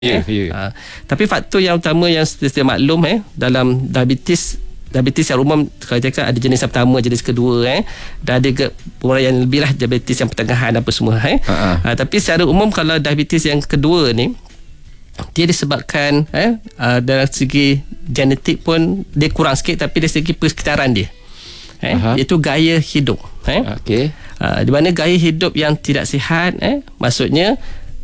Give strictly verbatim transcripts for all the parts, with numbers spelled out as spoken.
Yeah, eh. yeah. Uh, tapi faktor yang utama yang sedia maklum eh dalam diabetes diabetes yang umum, kalau cakap ada jenis yang pertama, jenis kedua eh, dan ada ke yang lebih lah diabetes yang pertengahan apa semua eh. Uh-huh. Uh, tapi secara umum kalau diabetes yang kedua ni dia disebabkan eh, uh, dari segi genetik pun dia kurang sikit, tapi dari segi persekitaran dia eh, uh-huh. iaitu gaya hidup eh. Okay. Uh, di mana gaya hidup yang tidak sihat eh, maksudnya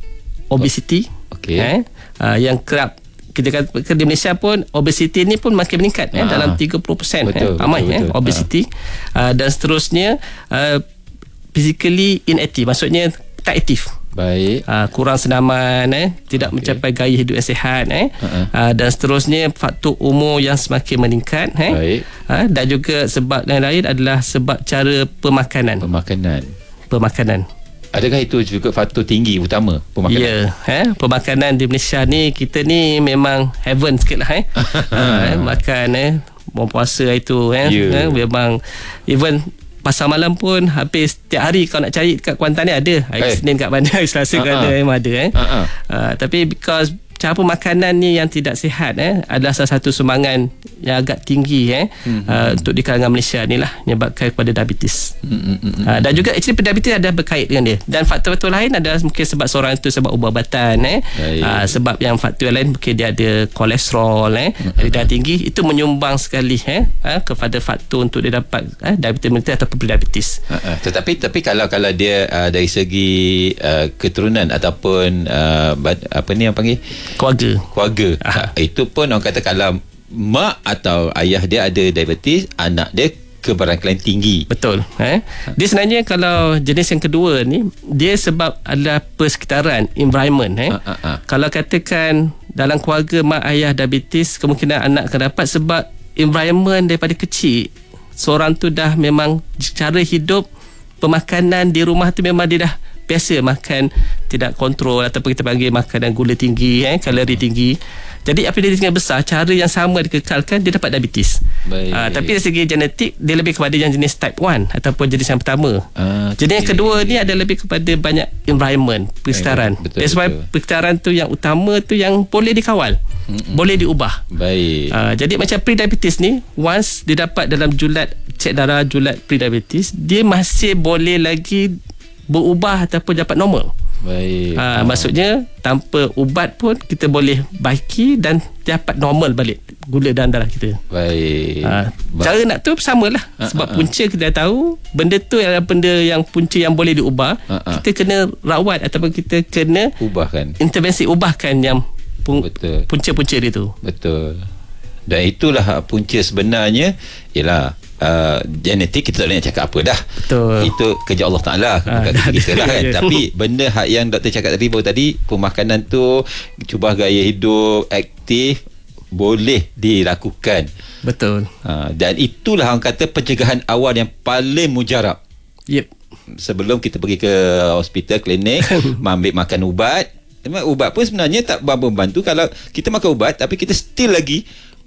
obesiti. Okay. Eh, uh, yang kerap kita kata di Malaysia pun obesiti ni pun makin meningkat eh, dalam tiga puluh peratus eh, ramai eh, obesiti. Uh, dan seterusnya uh, physically inactive, maksudnya tak aktif. Baik. Uh, kurang senaman eh, tidak okay. mencapai gaya hidup yang sihat eh. Uh-huh. Uh, dan seterusnya faktor umur yang semakin meningkat eh. Baik. Uh, dan juga sebab yang lain adalah sebab cara pemakanan. Pemakanan. Pemakanan. Adakah itu juga faktor tinggi utama pemakanan? Ya, eh, pemakanan di Malaysia ni kita ni memang heaven sikit lah eh. uh, eh makan eh, berpuasa itu eh, yeah. eh, memang even pasar malam pun hampir setiap hari kau nak cari kat Kuantan ni ada. Hari hey. Senin kat mana, hari Selasa uh-huh. kat ada, memang ada eh. Uh-huh. Uh, tapi because cara pemakanan ni yang tidak sihat eh, adalah salah satu sumbangan yang agak tinggi eh, mm-hmm. uh, untuk di kalangan Malaysia ni lah, menyebabkan kepada diabetes. Mm-hmm. Uh, dan juga actually diabetes ada berkait dengan dia. Dan faktor-faktor lain adalah mungkin sebab seorang itu sebab ubat-ubatan eh, uh, sebab yang faktor yang lain mungkin dia ada kolesterol eh, mm-hmm. darah tinggi, itu menyumbang sekali eh, uh, kepada faktor untuk dia dapat eh, diabetes mellitus ataupun prediabetes. Uh-uh. Tetapi tapi kalau kalau dia uh, dari segi uh, keturunan ataupun uh, apa ni yang panggil keluarga keluarga ha, itu pun orang kata kalau mak atau ayah dia ada diabetes, anak dia kebarangkalian tinggi. Betul eh? Dia sebenarnya kalau jenis yang kedua ni, dia sebab adalah persekitaran, environment eh? ha, ha, ha. Kalau katakan dalam keluarga mak ayah diabetes, kemungkinan anak akan dapat sebab environment daripada kecil seorang tu dah memang cara hidup, pemakanan di rumah tu memang dia dah biasa makan tidak kontrol, ataupun kita panggil makanan gula tinggi eh, kalori tinggi. Jadi apabila dia tinggal besar, cara yang sama dikekalkan, dia dapat diabetes. Uh, tapi dari segi genetik dia lebih kepada yang jenis type one ataupun jenis yang pertama. Uh, Jenis yang kedua ni ada lebih kepada banyak environment, persekitaran. Betul, That's why persekitaran tu yang utama tu yang boleh dikawal, mm-mm. boleh diubah. Baik. Uh, jadi macam pre-diabetes ni, once dia dapat dalam julat cek darah, julat pre-diabetes, dia masih boleh lagi berubah ataupun dapat normal. Baik. Ha, maksudnya tanpa ubat pun kita boleh baiki dan dapat normal balik gula dalam darah kita. Baik. Ha, cara nak tu samalah. Ha, sebab ha, ha. punca kita dah tahu, benda tu adalah benda yang punca yang boleh diubah. Ha, ha. Kita kena rawat ataupun kita kena ubahkan. Intervensi ubahkan yang pun, punca-punca dia tu. Betul. Dan itulah punca sebenarnya ialah Uh, genetik kita tak boleh nak cakap apa dah. Betul. Itu kerja Allah Ta'ala, bukan kerja kita lah kan. Tapi benda yang doktor cakap tadi baru tadi, pemakanan tu, cuba gaya hidup aktif, boleh dilakukan. Betul. uh, Dan itulah orang kata pencegahan awal yang paling mujarab. Yep. Sebelum kita pergi ke hospital, klinik, ambil makan ubat. Ubat pun sebenarnya tak membantu kalau kita makan ubat tapi kita still lagi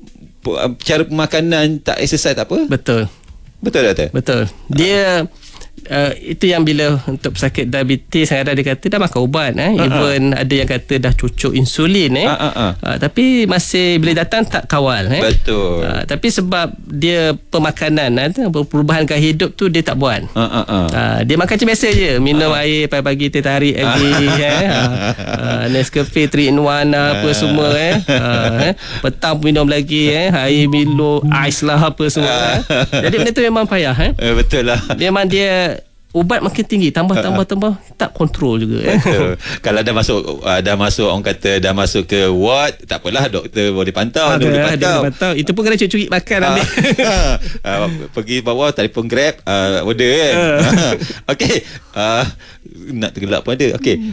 cara pemakanan tak exercise tak apa. Betul. Betul doktor? Betul. Dia uh, itu yang bila untuk pesakit diabetes ada dia kata dah makan ubat eh. Uh-huh. Even ada yang kata dah cucuk insulin eh. Uh-huh. Uh, tapi masih bila datang tak kawal eh. Betul. Uh, tapi sebab dia pemakanan eh, perubahan gaya hidup tu dia tak buat. Uh-huh. Uh, dia makan macam biasa je, minum uh-huh. air pagi-pagi teh tarik lagi eh. Uh, uh, Nescafe three in one apa uh. semua eh. Uh, eh. Petang minum lagi eh. Air Milo, ais lah apa semua eh. Jadi benda tu memang payah eh. Uh, betul lah. Memang dia ubat makin tinggi, tambah tambah tambah tak kontrol juga eh. Kalau dah masuk uh, dah masuk orang kata dah masuk ke ward, tak apalah doktor boleh pantau, ha, boleh pantau. pantau. Itu pun kena curi-curi makan ambil. uh, pergi bawah telefon Grab, uh, order kan. Uh. Okey, uh, nak tergelak pun ada. Okey.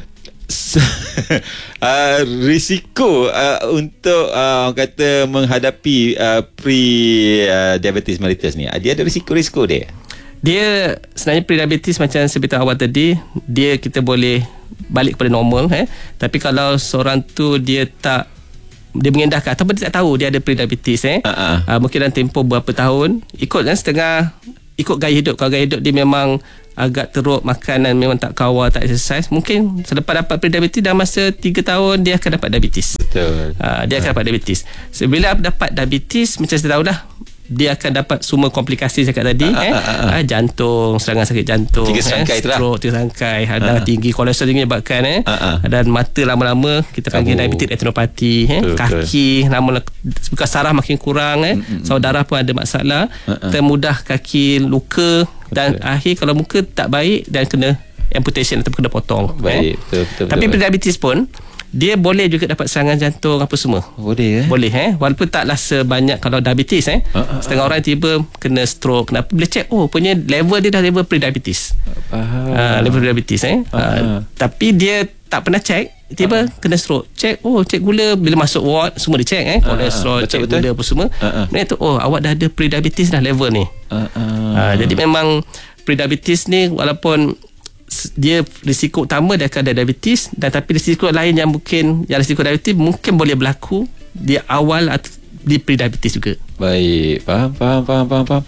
uh, risiko uh, untuk uh, orang kata menghadapi uh, pre-diabetes uh, mellitus ni, dia ada risiko-risiko dia. Dia sebenarnya pre-diabetes macam saya beritahu awal tadi, dia kita boleh balik kepada normal eh. Tapi kalau seorang tu dia tak, dia mengendahkan ataupun dia tak tahu dia ada pre-diabetes eh. Uh-uh. Uh, mungkin dalam tempoh berapa tahun, ikut kan setengah ikut gaya hidup. Kalau gaya hidup dia memang agak teruk makanan, memang tak kawal, tak exercise, mungkin selepas dapat prediabetes dalam masa tiga tahun dia akan dapat diabetes. Betul. Uh, dia akan dapat diabetes. So, bila dapat diabetes, macam saya tahu dah, dia akan dapat semua komplikasi cakap tadi, ah, eh? ah, ah, ah. jantung, serangan sakit jantung, tiga serangkai eh? stroke, tiga serangkai, hadang ah. tinggi, kolesterol tinggi menyebabkan eh? ah, ah. dan mata lama-lama kita panggil Kabur. diabetes retinopati, eh? Betul, kaki lama bekas saraf makin kurang, eh? Mm-mm. saudara darah pun ada masalah, ah, ah. termudah kaki luka, dan Betul. akhir kalau muka tak baik dan kena amputation atau kena potong. Baik, eh? betul, betul, Tapi betul. prediabetes pun dia boleh juga dapat serangan jantung apa semua. Boleh eh? Boleh eh walaupun taklah sebanyak kalau diabetes eh uh, uh, setengah uh. orang tiba kena stroke, kenapa boleh check, oh punya level dia dah level prediabetes. Faham. Uh, level prediabetes eh uh, uh. tapi dia tak pernah check, tiba uh. kena stroke, check, oh check gula, bila masuk ward semua dia check eh kolesterol, uh, uh. check betul. Gula apa semua, uh, uh. Mereka tu oh awak dah ada prediabetes dah level ni. uh, uh. Uh, jadi memang prediabetes ni walaupun dia risiko utama dia akan ada diabetes, dan tapi risiko lain yang mungkin yang risiko diabetes mungkin boleh berlaku di awal atau di prediabetes juga. Baik, faham, faham, faham, faham, faham.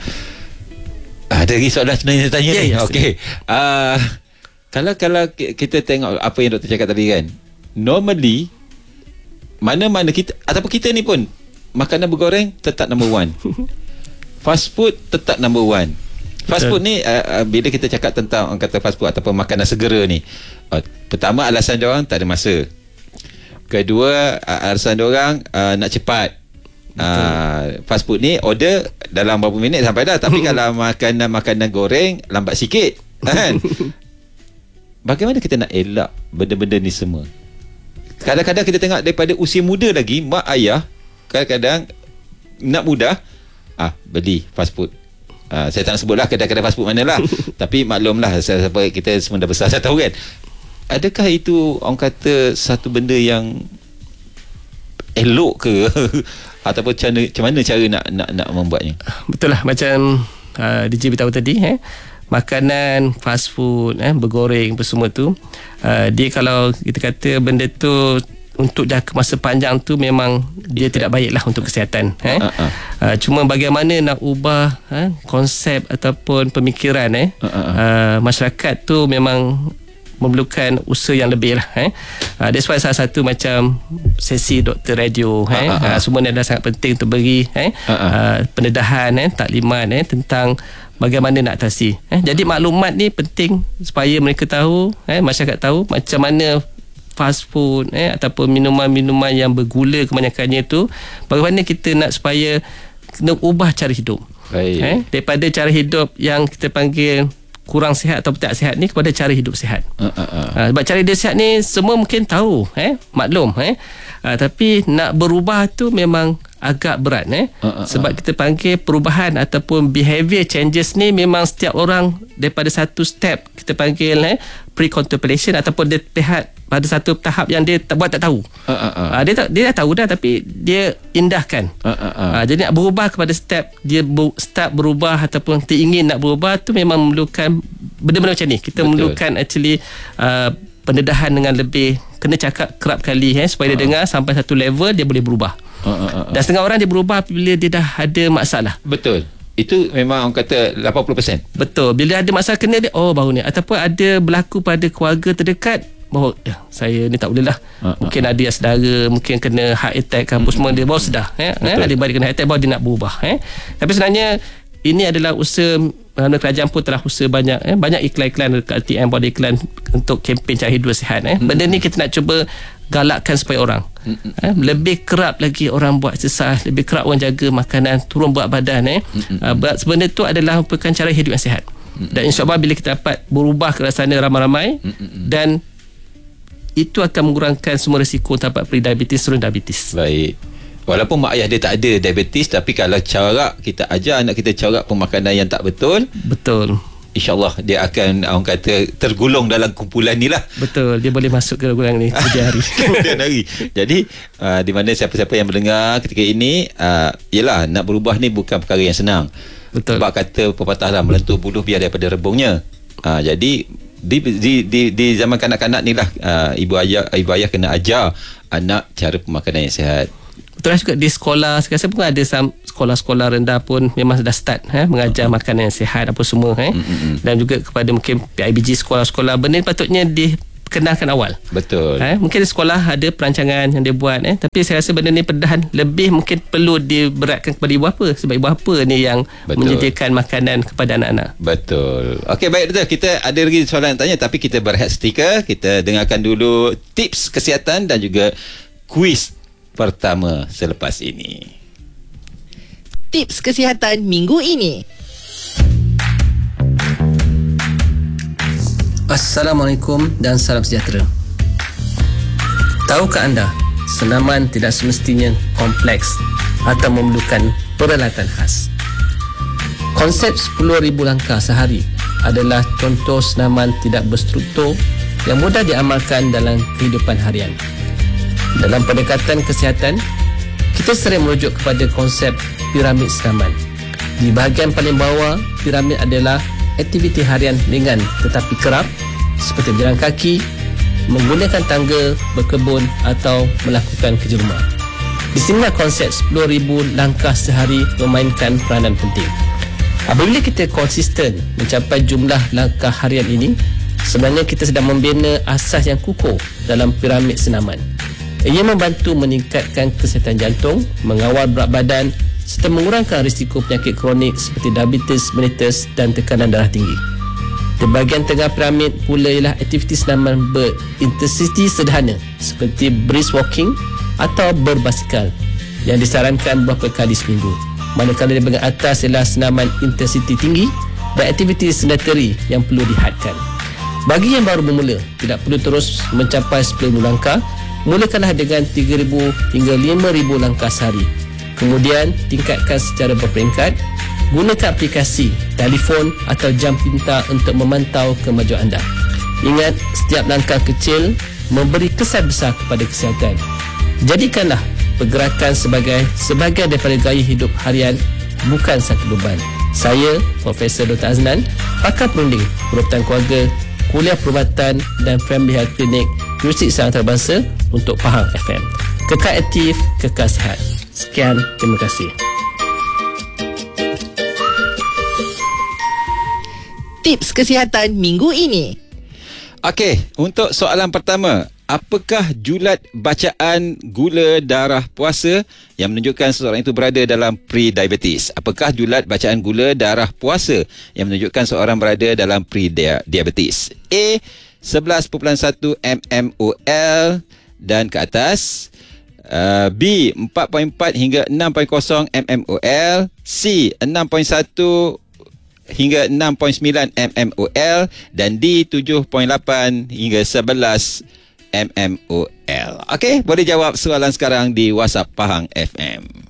Ada lagi soalan sebenarnya saya tanya yeah, ni. Yes, Okey. Uh, kalau kalau kita tengok apa yang doktor cakap tadi kan, normally mana-mana kita ataupun kita ni pun makanan bergoreng tetap number one. Fast food tetap number one. Fast food ni uh, uh, bila kita cakap tentang orang kata fast food ataupun makanan segera ni, uh, pertama alasan dia orang tak ada masa. Kedua uh, alasan dia orang uh, nak cepat. Uh, fast food ni order dalam berapa minit sampai dah. Tapi kalau makanan-makanan goreng lambat sikit kan. Bagaimana kita nak elak benda-benda ni semua? Kadang-kadang kita tengok daripada usia muda lagi, mak ayah kadang-kadang nak mudah ah beli fast food. Uh, saya tak nak sebutlah kedai-kedai fast food mana lah. Tapi maklumlah, siapa kita semua dah besar, saya tahu kan. Adakah itu orang kata satu benda yang elok ke? Ataupun macam mana, macam mana cara nak nak nak membuatnya? Betul lah macam uh, D J beritahu tadi, eh? makanan fast food, eh? bergoreng apa semua tu, uh, dia kalau kita kata benda tu untuk jangka masa panjang tu memang dia tidak baiklah untuk kesihatan. Eh? Uh, uh. Uh, cuma bagaimana nak ubah eh, konsep ataupun pemikiran eh, uh, uh, uh. Uh, masyarakat tu memang memerlukan usaha yang lebih lah. Eh? Uh, that's why salah satu macam sesi doktor radio, uh, eh? uh, uh. Uh, semua ni adalah sangat penting untuk beri eh? uh, uh. Uh, pendedahan, eh? taklimat eh? tentang bagaimana nak atasi. Eh? Jadi maklumat ni penting supaya mereka tahu, eh? masyarakat tahu macam mana fast food eh, ataupun minuman-minuman yang bergula kebanyakannya tu, bagaimana kita nak supaya kena ubah cara hidup. Baik. Eh, daripada cara hidup yang kita panggil kurang sihat atau tak sihat ni kepada cara hidup sihat. Uh, uh, uh. Uh, sebab cara hidup sihat ni semua mungkin tahu, eh, maklum, eh. Uh, tapi nak berubah tu memang agak berat, eh. Uh, uh, sebab uh. kita panggil perubahan ataupun behavior changes ni memang setiap orang daripada satu step kita panggil eh, pre-contemplation ataupun dia lihat pada satu tahap yang dia tak, buat tak tahu. Uh, uh, uh. Uh, dia tak, dia dah tahu dah tapi dia indahkan. Uh, uh, uh. Uh, jadi nak berubah kepada step dia ber, start berubah ataupun kita ingin nak berubah tu memang memerlukan benda-benda macam ni. Kita Betul. memerlukan actually uh, pendedahan dengan lebih, kena cakap kerap kali eh, supaya uh. dia dengar sampai satu level dia boleh berubah. Uh, uh, uh, uh. Dan setengah orang dia berubah apabila dia dah ada masalah. Betul. Itu memang orang kata lapan puluh peratus. Betul. Bila ada masalah kena dia, oh baru ni. Ataupun ada berlaku pada keluarga terdekat, bahawa ya, saya ni tak boleh lah. Uh, uh, mungkin ada yang saudara, mungkin kena heart attack kan, uh, semua dia baru sedar. Eh? Eh? Ada balik kena heart attack, baru dia nak berubah. Eh? Tapi sebenarnya ini adalah usaha, kerajaan pun telah usaha banyak. Eh? Banyak iklan-iklan dekat L T M, buat iklan untuk kempen cara hidup sihat. Eh? Benda ni kita nak cuba galakkan supaya orang eh, lebih kerap lagi orang buat exercise, lebih kerap orang jaga makanan, turun berat badan. Eh. Uh, benda tu adalah merupakan cara hidup yang sihat. Dan insyaAllah bila kita dapat berubah ke sana ramai-ramai, dan itu akan mengurangkan semua risiko dapat pre-diabetes, turun diabetes. Baik. Walaupun mak ayah dia tak ada diabetes, tapi kalau corak kita ajar anak kita corak pemakanan yang tak betul, betul, InsyaAllah dia akan orang kata tergolong dalam kumpulan ni lah. Betul, dia boleh masuk ke golongan ni kemudian hari. Kemudian hari. Jadi uh, di mana siapa-siapa yang mendengar ketika ini, uh, yelah, nak berubah ni bukan perkara yang senang. Betul. Sebab kata pepatah lah, melentur buluh biar daripada rebungnya. Uh, jadi di, di, di, di zaman kanak-kanak ni lah, uh, ibu ayah ibu ayah kena ajar anak cara pemakanan yang sihat. Betul lah juga di sekolah, saya rasa pun ada sekolah sekolah-sekolah rendah pun memang dah start eh, mengajar uh-huh. makanan yang sihat apa semua eh. uh-huh. Dan juga kepada mungkin P I B G sekolah-sekolah, benda ni patutnya dikenalkan awal. Betul. Eh, mungkin sekolah ada perancangan yang dia buat eh, tapi saya rasa benda ni perdahan lebih mungkin perlu diberatkan kepada ibu bapa, sebab ibu bapa ni yang Betul. menyediakan makanan kepada anak-anak. Betul. Okey, baik doktor, kita ada lagi soalan nak tanya tapi kita berehat seketika. Kita dengarkan dulu tips kesihatan dan juga kuis pertama selepas ini. Tips kesihatan minggu ini. Assalamualaikum dan salam sejahtera. Tahukah anda, senaman tidak semestinya kompleks atau memerlukan peralatan khas. Konsep sepuluh ribu langkah sehari adalah contoh senaman tidak berstruktur yang mudah diamalkan dalam kehidupan harian. Dalam pendekatan kesihatan, kita sering merujuk kepada konsep piramid senaman. Di bahagian paling bawah piramid adalah aktiviti harian ringan tetapi kerap seperti berjalan kaki, menggunakan tangga, berkebun atau melakukan kerja rumah. Di sinilah konsep sepuluh ribu langkah sehari memainkan peranan penting. Apabila kita konsisten mencapai jumlah langkah harian ini, sebenarnya kita sedang membina asas yang kukuh dalam piramid senaman. Ia membantu meningkatkan kesihatan jantung, mengawal berat badan serta mengurangkan risiko penyakit kronik seperti diabetes mellitus dan tekanan darah tinggi. Di bahagian tengah piramid pula ialah aktiviti senaman berintensiti sederhana seperti brisk walking atau berbasikal yang disarankan beberapa kali seminggu. Manakala di bahagian atas ialah senaman intensiti tinggi dan aktiviti sedentary yang perlu dihadkan. Bagi yang baru bermula, tidak perlu terus mencapai sepuluh ribu langkah, mulakanlah dengan tiga ribu hingga lima ribu langkah sehari. Kemudian tingkatkan secara berperingkat. Gunakan aplikasi, telefon atau jam pintar untuk memantau kemajuan anda. Ingat, setiap langkah kecil memberi kesan besar kepada kesihatan. Jadikanlah pergerakan sebagai sebahagian daripada gaya hidup harian, bukan satu beban. Saya, Profesor Doktor Aznan, pakar perunding perubatan keluarga, kuliah perubatan dan Family Health Clinic, Universiti Islam Antarabangsa untuk Pahang F M. Kekal aktif, kekal sihat. Sekian, terima kasih. Tips kesihatan minggu ini. Okey, untuk soalan pertama, apakah julat bacaan gula darah puasa yang menunjukkan seseorang itu berada dalam pre-diabetes? Apakah julat bacaan gula darah puasa yang menunjukkan seseorang berada dalam pre-diabetes? A, sebelas perpuluhan satu mmol dan ke atas. Uh, B, empat perpuluhan empat hingga enam perpuluhan kosong mmol. C, enam perpuluhan satu hingga enam perpuluhan sembilan mmol. Dan D, tujuh perpuluhan lapan hingga sebelas mmol. Okey, boleh jawab soalan sekarang di WhatsApp Pahang F M.